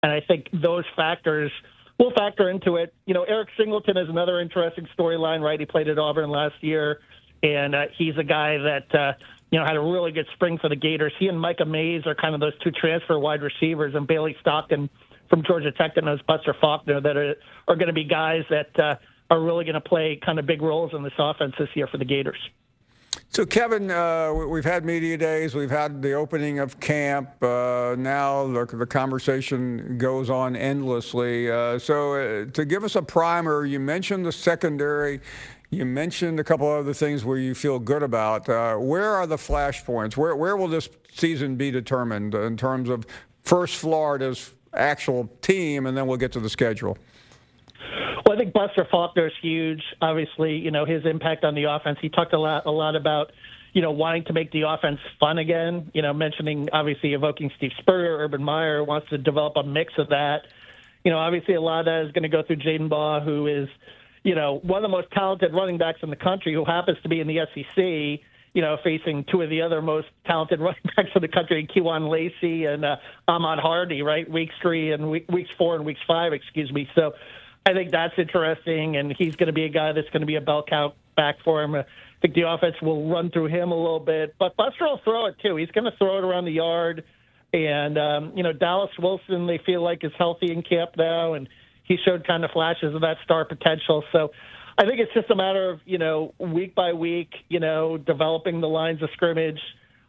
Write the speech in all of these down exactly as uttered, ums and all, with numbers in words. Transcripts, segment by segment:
And I think those factors will factor into it. You know, Eric Singleton is another interesting storyline, right? He played at Auburn last year, and uh, he's a guy that, uh, you know, had a really good spring for the Gators. He and Micah Mays are kind of those two transfer wide receivers, and Bailey Stockton from Georgia Tech that knows Buster Faulkner that are, are going to be guys that uh, are really going to play kind of big roles in this offense this year for the Gators. So, Kevin, uh, we've had media days. We've had the opening of camp. Uh, now the, the conversation goes on endlessly. Uh, so uh, to give us a primer, you mentioned the secondary. You mentioned a couple other things where you feel good about. Uh, where are the flashpoints? Where, where will this season be determined in terms of first Florida's actual team, and then we'll get to the schedule? Well, I think Buster Faulkner is huge. Obviously, you know, his impact on the offense. He talked a lot, a lot about, you know, wanting to make the offense fun again. You know, mentioning obviously evoking Steve Spurrier, Urban Meyer wants to develop a mix of that. You know, obviously a lot of that is going to go through Jaden Baugh, who is, you know, one of the most talented running backs in the country, who happens to be in the S E C. You know, facing two of the other most talented running backs in the country, Kewan Lacey and uh, Ahmad Hardy, right? Weeks three and week, weeks four and weeks five, excuse me. So I think that's interesting, and he's going to be a guy that's going to be a bell cow back for him. I think the offense will run through him a little bit, but Buster will throw it too. He's going to throw it around the yard, and um, you know, Dallas Wilson they feel like is healthy in camp now, and he showed kind of flashes of that star potential. So I think it's just a matter of, you know, week by week, you know, developing the lines of scrimmage.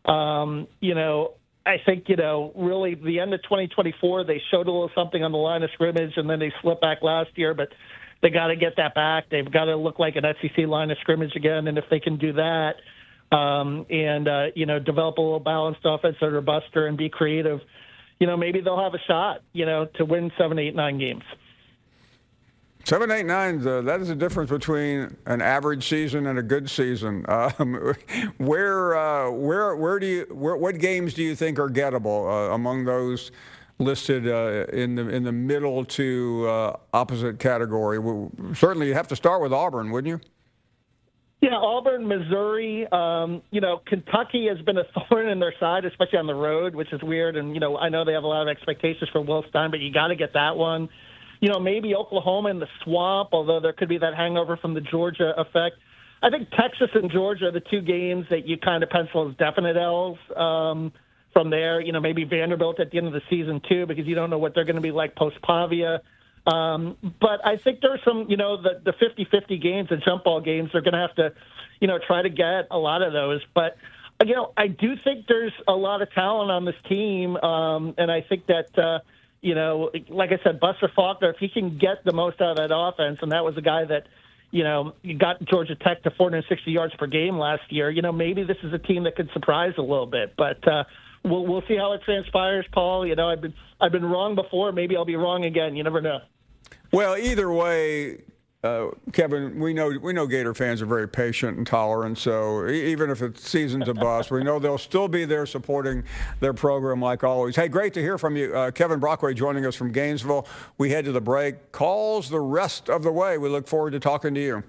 Um, you know, I think, you know, really the end of twenty twenty-four, they showed a little something on the line of scrimmage, and then they slipped back last year, but they got to get that back. They've got to look like an S E C line of scrimmage again, and if they can do that um, and, uh, you know, develop a little balanced offense under Buster and be creative, you know, maybe they'll have a shot, you know, to win seven, eight, nine games. Seven, eight, nine, uh, that is the difference between an average season and a good season. Um, where, uh, where, where do you, where, what games do you think are gettable uh, among those listed uh, in the in the middle to uh, opposite category? Well, certainly, you have to start with Auburn, wouldn't you? Yeah, Auburn, Missouri. Um, you know, Kentucky has been a thorn in their side, especially on the road, which is weird. And you know, I know they have a lot of expectations for Will Stein, but you got to get that one. You know, maybe Oklahoma in the swamp, although there could be that hangover from the Georgia effect. I think Texas and Georgia are the two games that you kind of pencil as definite L's um, from there. You know, maybe Vanderbilt at the end of the season, too, because you don't know what they're going to be like post-Pavia. Um, but I think there's some, you know, the, the fifty-fifty games and jump ball games, they're going to have to, you know, try to get a lot of those. But, you know, I do think there's a lot of talent on this team, um, and I think that uh, – you know, like I said, Buster Faulkner, if he can get the most out of that offense, and that was a guy that, you know, got Georgia Tech to four hundred sixty yards per game last year, you know, maybe this is a team that could surprise a little bit. But uh, we'll we'll see how it transpires, Paul. You know, I've been I've been wrong before. Maybe I'll be wrong again. You never know. Well, either way, uh, Kevin, we know we know Gator fans are very patient and tolerant. So even if the season's a bust, we know they'll still be there supporting their program like always. Hey, great to hear from you, uh, Kevin Brockway, joining us from Gainesville. We head to the break. Calls the rest of the way. We look forward to talking to you.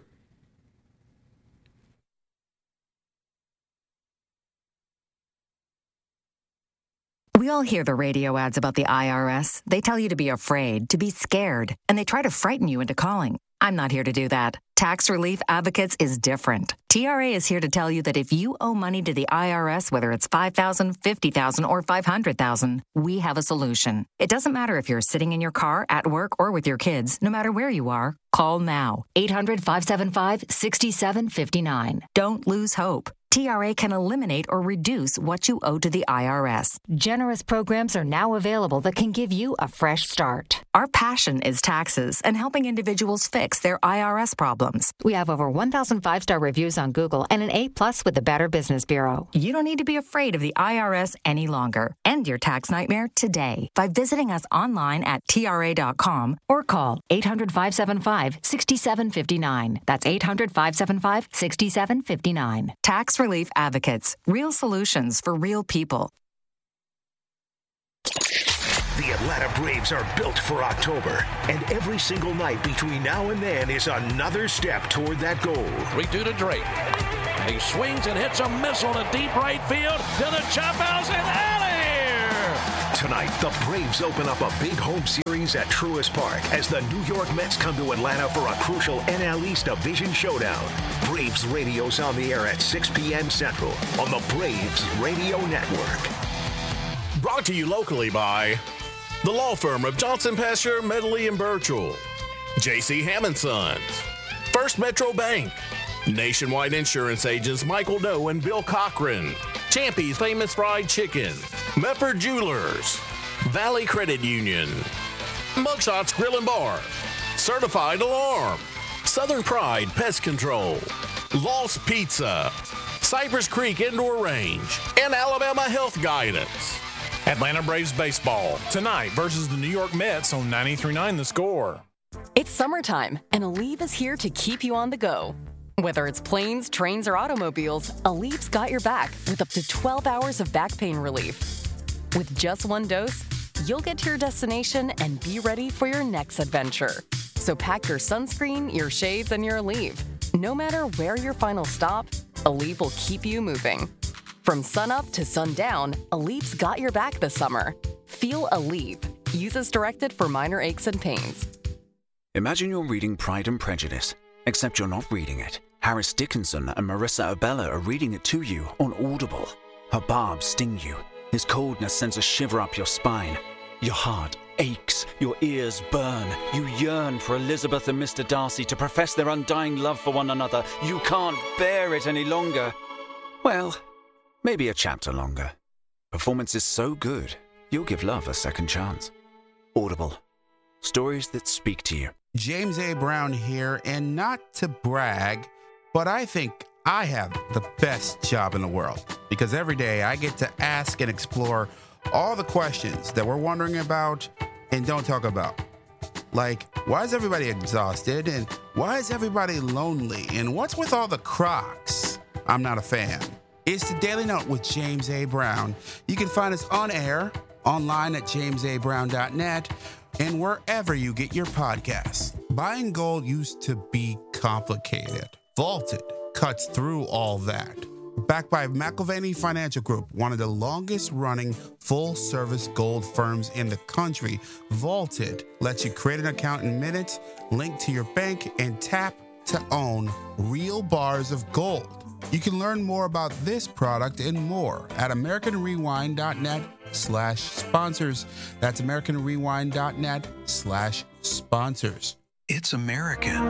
We all hear the radio ads about the I R S. They tell you to be afraid, to be scared, and they try to frighten you into calling. I'm not here to do that. Tax Relief Advocates is different. T R A is here to tell you that if you owe money to the I R S, whether it's five thousand dollars, fifty thousand dollars, or five hundred thousand dollars, we have a solution. It doesn't matter if you're sitting in your car, at work, or with your kids. No matter where you are, call now. eight hundred, five seven five, six seven five nine. Don't lose hope. T R A can eliminate or reduce what you owe to the I R S. Generous programs are now available that can give you a fresh start. Our passion is taxes and helping individuals fix their I R S problems. We have over one thousand five-star reviews on Google and an A plus with the Better Business Bureau. You don't need to be afraid of the I R S any longer. End your tax nightmare today by visiting us online at T R A dot com or call eight hundred, five seven five, six seven five nine. That's eight hundred, five seven five, six seven five nine. Tax Relief Advocates. Real solutions for real people. The Atlanta Braves are built for October, and every single night between now and then is another step toward that goal. three two to Drake. And he swings and hits a missile to deep right field to the chop house and out of here! Tonight, the Braves open up a big home series at Truist Park as the New York Mets come to Atlanta for a crucial N L East Division showdown. Braves radio's on the air at six p.m. Central on the Braves Radio Network. Brought to you locally by the law firm of Johnson Pasture, Medley and Birchall, J C Hammond Sons, First Metro Bank, Nationwide Insurance agents Michael Doe and Bill Cochran, Champy's Famous Fried Chicken, Mefford Jewelers, Valley Credit Union, Mugshots Grill and Bar, Certified Alarm, Southern Pride Pest Control, Lost Pizza, Cypress Creek Indoor Range, and Alabama Health Guidance. Atlanta Braves baseball tonight versus the New York Mets on ninety-three point nine The Score. It's summertime, and Aleve is here to keep you on the go. Whether it's planes, trains, or automobiles, Aleve's got your back with up to twelve hours of back pain relief. With just one dose, you'll get to your destination and be ready for your next adventure. So pack your sunscreen, your shades, and your Aleve. No matter where your final stop, Aleve will keep you moving. From sunup to sundown, Aleve's got your back this summer. Feel Aleve. Use as directed for minor aches and pains. Imagine you're reading Pride and Prejudice, except you're not reading it. Harris Dickinson and Marissa Abella are reading it to you on Audible. Her barbs sting you. His coldness sends a shiver up your spine. Your heart aches. Your ears burn. You yearn for Elizabeth and Mister Darcy to profess their undying love for one another. You can't bear it any longer. Well, maybe a chapter longer. Performance is so good, you'll give love a second chance. Audible. Stories that speak to you. James A. Brown here, and not to brag, but I think I have the best job in the world because every day I get to ask and explore all the questions that we're wondering about and don't talk about. Like, why is everybody exhausted? And why is everybody lonely? And what's with all the Crocs? I'm not a fan. It's the Daily Note with James A. Brown. You can find us on air, online at james a brown dot net, and wherever you get your podcasts. Buying gold used to be complicated. Vaulted cuts through all that. Backed by McIlvaney Financial Group, one of the longest-running full-service gold firms in the country, Vaulted lets you create an account in minutes, link to your bank, and tap to own real bars of gold. You can learn more about this product and more at american rewind dot net slash sponsors. That's american rewind dot net slash sponsors. It's American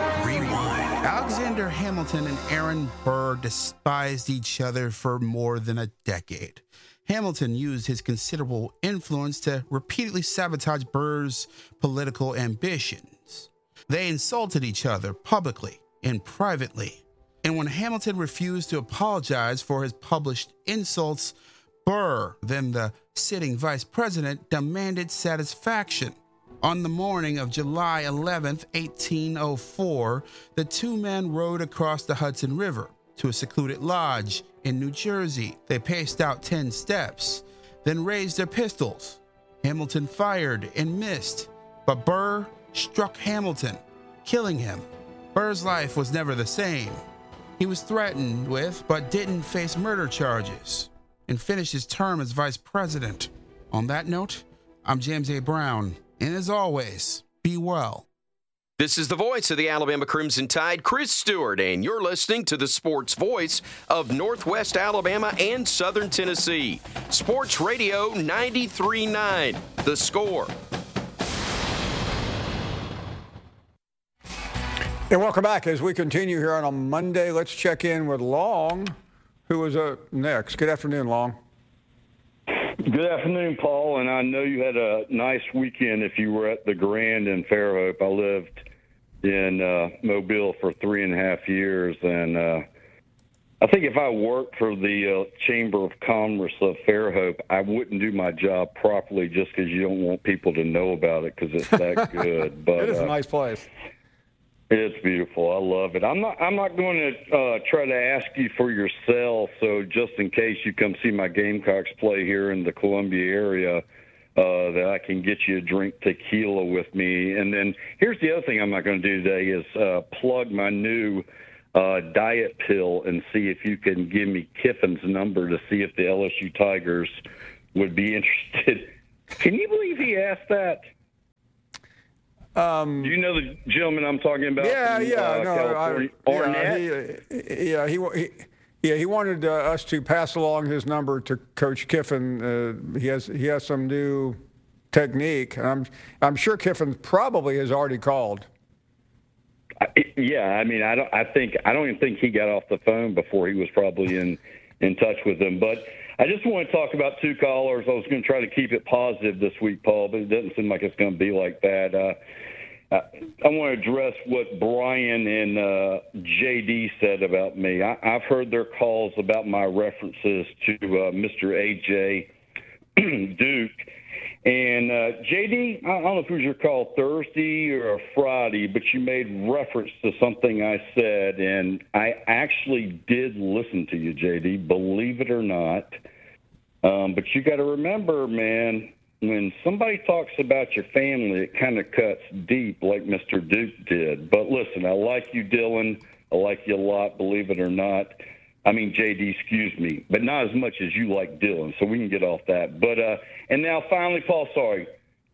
Rewind. Alexander Hamilton and Aaron Burr despised each other for more than a decade. Hamilton used his considerable influence to repeatedly sabotage Burr's political ambitions. They insulted each other publicly and privately. And when Hamilton refused to apologize for his published insults, Burr, then the sitting vice president, demanded satisfaction. On the morning of July eleventh, eighteen oh four, the two men rowed across the Hudson River to a secluded lodge in New Jersey. They paced out ten steps, then raised their pistols. Hamilton fired and missed, but Burr struck Hamilton, killing him. Burr's life was never the same. He was threatened with, but didn't face murder charges, and finished his term as vice president. On that note, I'm James A. Brown, and as always, be well. This is the voice of the Alabama Crimson Tide, Chris Stewart, and you're listening to the sports voice of Northwest Alabama and Southern Tennessee. Sports Radio ninety-three point nine, The Score. And welcome back. As we continue here on a Monday, let's check in with Long, who is up next. Good afternoon, Long. Good afternoon, Paul, and I know you had a nice weekend if you were at the Grand in Fairhope. I lived in uh, Mobile for three and a half years, and uh, I think if I worked for the uh, Chamber of Commerce of Fairhope, I wouldn't do my job properly just because you don't want people to know about it because it's that good. But it is a uh, nice place. It's beautiful. I love it. I'm not. I'm not going to uh, try to ask you for your cell. So just in case you come see my Gamecocks play here in the Columbia area, uh, that I can get you a drink tequila with me. And then here's the other thing I'm not going to do today is uh, plug my new uh, diet pill and see if you can give me Kiffin's number to see if the L S U Tigers would be interested Can you believe he asked that? Um, Do you know the gentleman I'm talking about? Yeah, from, yeah, uh, no, California? I, Arnett? yeah, he, yeah, he, he, yeah, he wanted uh, us to pass along his number to Coach Kiffin. Uh, he has he has some new technique, and I'm I'm sure Kiffin probably has already called. Yeah, I mean, I don't. I think I don't even think he got off the phone before he was probably in in touch with them. But I just want to talk about two callers. I was going to try to keep it positive this week, Paul, but it doesn't seem like it's going to be like that. Uh, I, I want to address what Brian and uh, J D said about me. I, I've heard their calls about my references to uh, Mister A J Duke. And uh, J D, I don't know if it was your call Thursday or Friday, but you made reference to something I said, and I actually did listen to you, J D, believe it or not. Um, but you got to remember, man, when somebody talks about your family, it kind of cuts deep like Mister Duke did. But listen, I like you, Dylan. I like you a lot, believe it or not. I mean, J D, excuse me, but not as much as you like Dylan, so we can get off that. But uh, and now finally, Paul, sorry,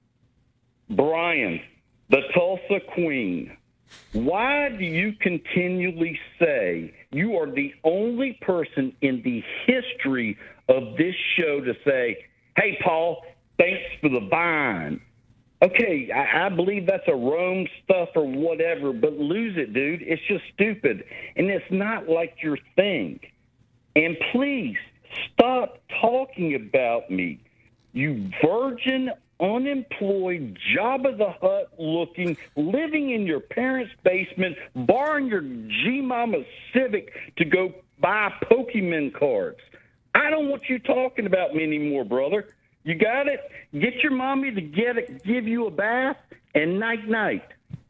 Brian, the Tulsa Queen. Why do you continually say you are the only person in the history of this show to say, "Hey, Paul, thanks for the vine"? Okay, I, I believe that's a Rome stuff or whatever, but lose it, dude. It's just stupid. And it's not like your thing. And please, stop talking about me. You virgin, unemployed, job-of-the-hut looking, living in your parents' basement, borrowing your G-Mama Civic to go buy Pokemon cards. I don't want you talking about me anymore, brother. You got it? Get your mommy to get it, give you a bath, and night-night.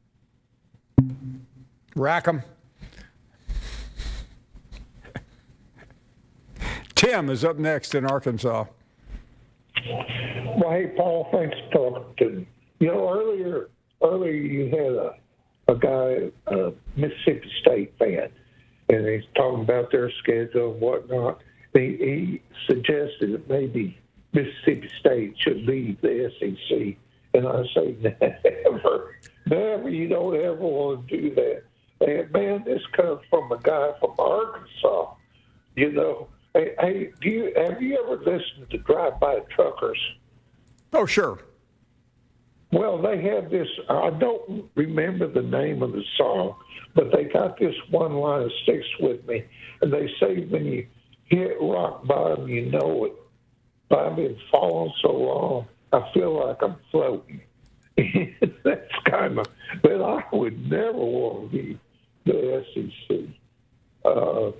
Rackham. Tim is up next in Arkansas. Well, hey, Paul, thanks for talking to me. You know, earlier, earlier you had a, a guy, a Mississippi State fan, and he's talking about their schedule and whatnot. He, he suggested that maybe Mississippi State should leave the S E C, and I say never, never. You don't ever want to do that. And man, this comes from a guy from Arkansas. You know, hey, hey, do you have you ever listened to Drive-By Truckers? Oh, sure. Well, they have this. I don't remember the name of the song, but they got this one line that sticks with me, and they say when you hit rock bottom, you know it. But I've been falling so long, I feel like I'm floating. That's kind of, but I would never want to be the S E C. Uh,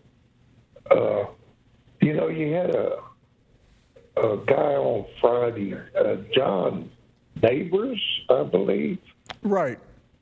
uh, you know, you had a a guy on Friday, uh, John Neighbors, I believe. Right.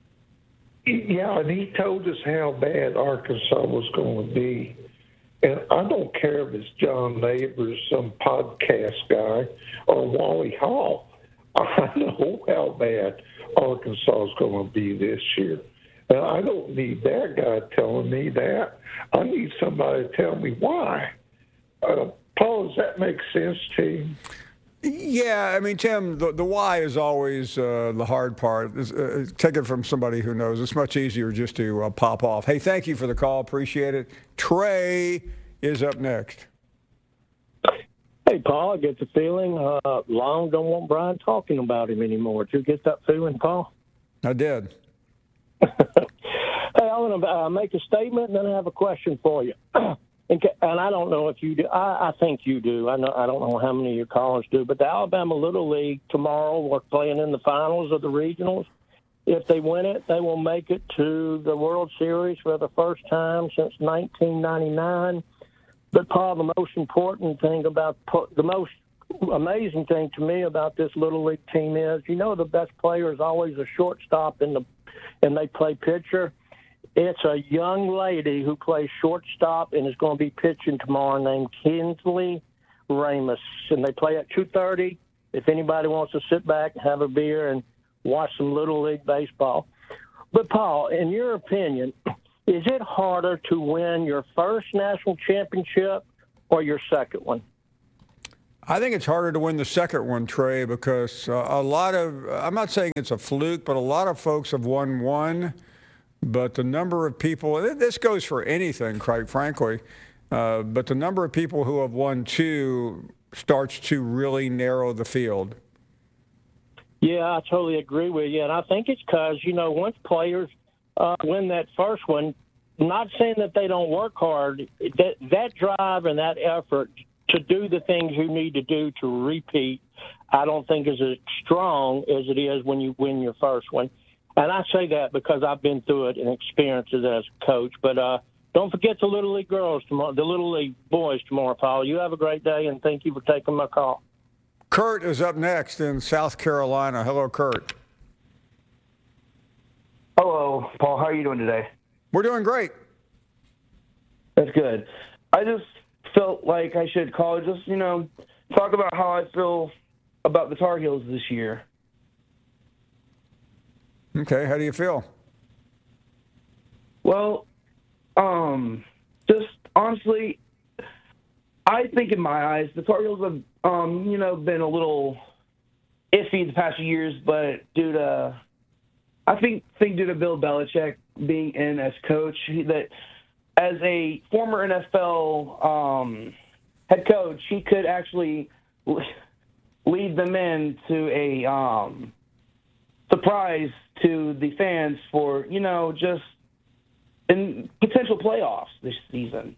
Yeah, and he told us how bad Arkansas was going to be. And I don't care if it's John Neighbors, some podcast guy, or Wally Hall. I know how bad Arkansas is going to be this year. And I don't need that guy telling me that. I need somebody to tell me why. Uh, Paul, does that make sense to you? Yeah, I mean, Tim, the, the why is always uh, the hard part. Uh, take it from somebody who knows. It's much easier just to uh, pop off. Hey, thank you for the call. Appreciate it. Trey is up next. Hey, Paul, I get the feeling uh, Long don't want Brian talking about him anymore. Did you get that feeling, Paul? I did. Hey, I want to uh, make a statement, and then I have a question for you. And I don't know if you do. I, I think you do. I know. I don't know how many of your callers do. But the Alabama Little League tomorrow, we're playing in the finals of the regionals. If they win it, they will make it to the World Series for the first time since nineteen ninety-nine. But, Paul, the most important thing about the most amazing thing to me about this Little League team is, you know, the best player is always a shortstop in the, and they play pitcher. It's a young lady who plays shortstop and is going to be pitching tomorrow named Kinsley Ramus. And they play at two thirty. If anybody wants to sit back, have a beer, and watch some Little League baseball. But, Paul, in your opinion, is it harder to win your first national championship or your second one? I think it's harder to win the second one, Trey, because uh, a lot of, I'm not saying it's a fluke, but a lot of folks have won one. But the number of people, this goes for anything, quite frankly, uh, but the number of people who have won two starts to really narrow the field. Yeah, I totally agree with you. And I think it's because, you know, once players uh, win that first one, not saying that they don't work hard, that, that drive and that effort to do the things you need to do to repeat, I don't think is as strong as it is when you win your first one. And I say that because I've been through it and experienced it as a coach. But uh, don't forget the Little League girls tomorrow, the Little League boys tomorrow, Paul. You have a great day, and thank you for taking my call. Kurt is up next in South Carolina. Hello, Kurt. Hello, Paul. How are you doing today? We're doing great. That's good. I just felt like I should call, just, you know, talk about how I feel about the Tar Heels this year. Okay, how do you feel? Well, um, just honestly, I think in my eyes, the Tar Heels have, um, you know, been a little iffy the past few years, but due to, I think, think due to Bill Belichick being in as coach, he, that as a former N F L um, head coach, he could actually lead them into a um, surprise to the fans for, you know, just in potential playoffs this season.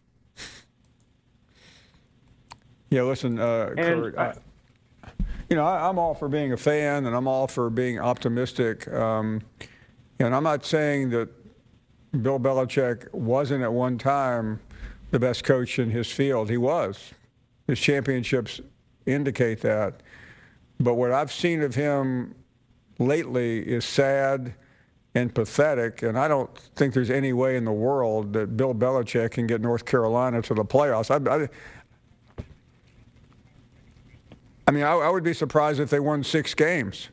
Yeah, listen, uh, Kurt, I, you know, I, I'm all for being a fan, and I'm all for being optimistic. Um, and I'm not saying that Bill Belichick wasn't at one time the best coach in his field. He was. His championships indicate that. But what I've seen of him lately is sad and pathetic, and I don't think there's any way in the world that Bill Belichick can get North Carolina to the playoffs. I, I, I mean, I, I would be surprised if they won six games.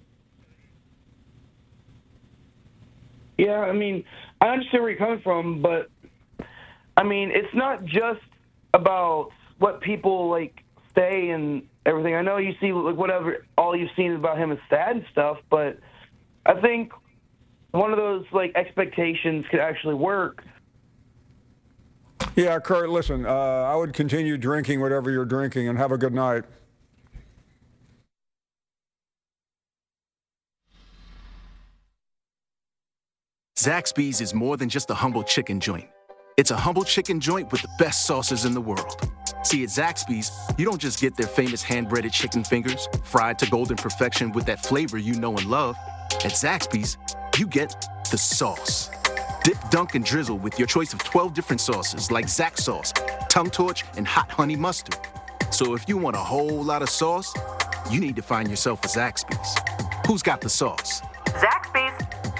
Yeah, I mean, I understand where you're coming from, but, I mean, it's not just about what people, like, say and everything. I know you see, like, whatever, all you've seen about him is sad and stuff, but I think one of those, like, expectations could actually work. Yeah, Kurt, listen, uh, I would continue drinking whatever you're drinking, and have a good night. Zaxby's is more than just a humble chicken joint. It's a humble chicken joint with the best sauces in the world. See, at Zaxby's, you don't just get their famous hand-breaded chicken fingers, fried to golden perfection with that flavor you know and love. At Zaxby's, you get the sauce. Dip, dunk, and drizzle with your choice of twelve different sauces like Zax sauce, tongue torch, and hot honey mustard. So if you want a whole lot of sauce, you need to find yourself a Zaxby's. Who's got the sauce? Zaxby's.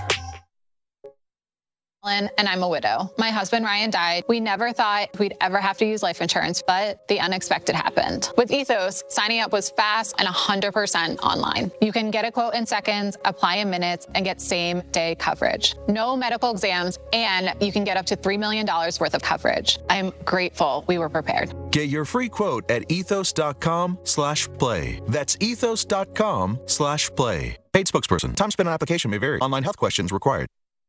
And I'm a widow. My husband, Ryan, died. We never thought we'd ever have to use life insurance, but the unexpected happened. With Ethos, signing up was fast and one hundred percent online. You can get a quote in seconds, apply in minutes, and get same-day coverage. No medical exams, and you can get up to three million dollars worth of coverage. I'm grateful we were prepared. Get your free quote at ethos.com slash play. That's ethos.com slash play. Paid spokesperson. Time spent on application may vary. Online health questions required.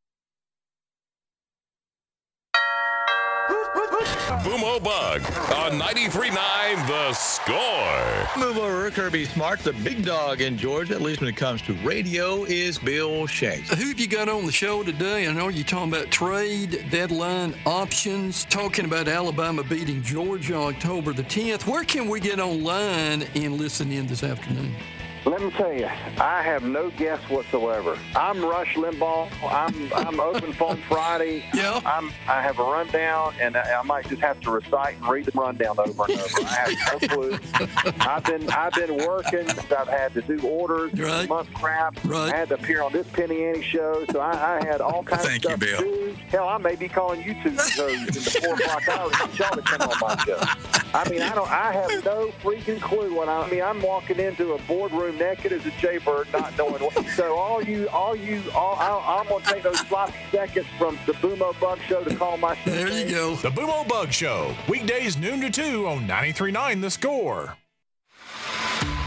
Boomo Bug on ninety-three point nine The Score. Move over, Kirby Smart. The big dog in Georgia, at least when it comes to radio, is Bill Shanks. Who have you got on the show today? I know you're talking about trade, deadline, options, talking about Alabama beating Georgia October the tenth. Where can we get online and listen in this afternoon? Let me tell you, I have no guess whatsoever. I'm Rush Limbaugh. I'm I'm open phone Friday. Yeah. I'm I have a rundown, and I, I might just have to recite and read the rundown over and over. I have no clue. I've been I've been working. I've had to do orders, right. month crap. Right. I had to appear on this Penny Ante show, so I, I had all kinds Thank of stuff you, Bill. to do. Hell, I may be calling you two shows in the four o'clock hour to get y'all to come on my show. I mean, I don't. I have no freaking clue what I, I mean. I'm walking into a boardroom naked as a jaybird, not knowing what. So all you, all you, all, I, I'm gonna take those sloppy seconds from the Boomo Bug Show to call my show. There you go. The Boomo Bug Show, weekdays noon to two on ninety-three point nine The Score.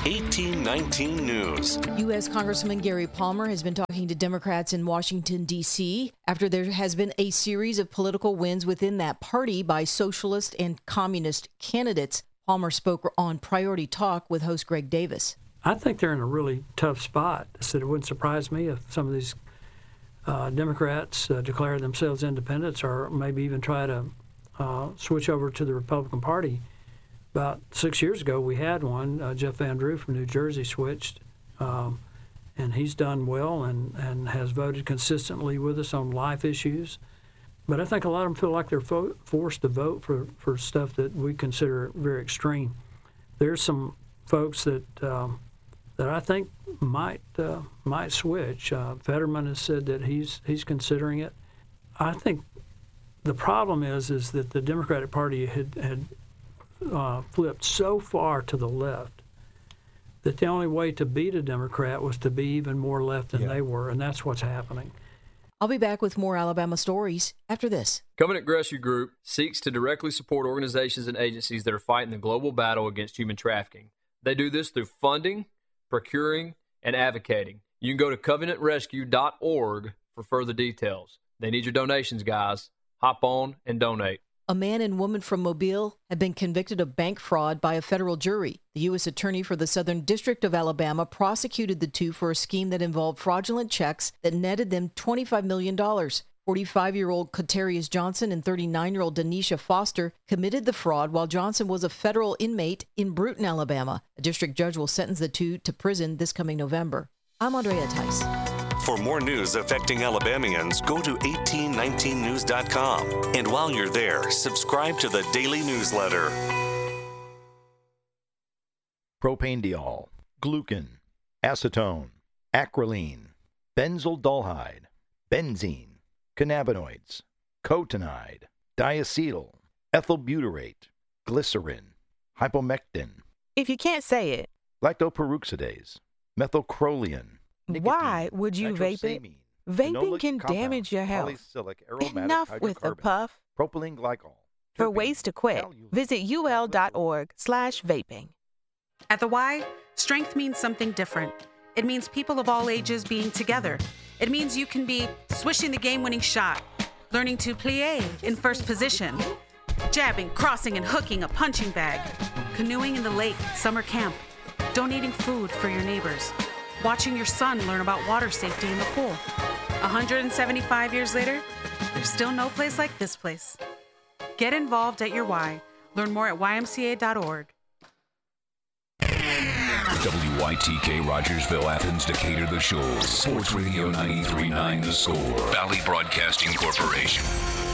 eighteen nineteen News. U S. Congressman Gary Palmer has been talking to Democrats in Washington, D C after there has been a series of political wins within that party by socialist and communist candidates. Palmer spoke on Priority Talk with host Greg Davis. I think they're in a really tough spot. I said it wouldn't surprise me if some of these uh, Democrats uh, declare themselves independents or maybe even try to uh, switch over to the Republican Party. About six years ago, we had one. Uh, Jeff Van Drew from New Jersey switched, um, and he's done well and, and has voted consistently with us on life issues. But I think a lot of them feel like they're fo- forced to vote for, for stuff that we consider very extreme. There's some folks that um, that I think might uh, might switch. Uh, Fetterman has said that he's he's considering it. I think the problem is is that the Democratic Party had had Uh, flipped so far to the left that the only way to beat a Democrat was to be even more left than yeah. they were, and that's what's happening. I'll be back with more Alabama stories after this. Covenant Rescue Group seeks to directly support organizations and agencies that are fighting the global battle against human trafficking. They do this through funding, procuring, and advocating. You can go to covenant rescue dot org for further details. They need your donations, guys. Hop on and donate. A man and woman from Mobile have been convicted of bank fraud by a federal jury. The U S attorney for the Southern District of Alabama prosecuted the two for a scheme that involved fraudulent checks that netted them twenty-five million dollars. forty-five-year-old Katarius Johnson and thirty-nine-year-old Denisha Foster committed the fraud while Johnson was a federal inmate in Bruton, Alabama. A district judge will sentence the two to prison this coming November. I'm Andrea Tice. For more news affecting Alabamians, go to eighteen nineteen news dot com. And while you're there, subscribe to the daily newsletter. Propanediol, glucan, acetone, acrolein, benzaldolhide, benzene, cannabinoids, cotinide, diacetyl, ethylbutyrate, glycerin, hypomectin. If you can't say it. Lactoperoxidase, methylcrolian. Nicotine, why would you vape it? Vaping can damage your health. Enough with the puff. Propylene glycol. For ways to quit, visit ul.org slash vaping. At the Y, strength means something different. It means people of all ages being together. It means you can be swishing the game-winning shot, learning to plie in first position, jabbing, crossing, and hooking a punching bag, canoeing in the lake at summer camp, donating food for your neighbors, watching your son learn about water safety in the pool. one hundred seventy-five years later, there's still no place like this place. Get involved at your Y. Learn more at y m c a dot org. W Y T K Rogersville, Athens, Decatur, The Shoals. Sports Radio ninety-three point nine The Score. Valley Broadcasting Corporation.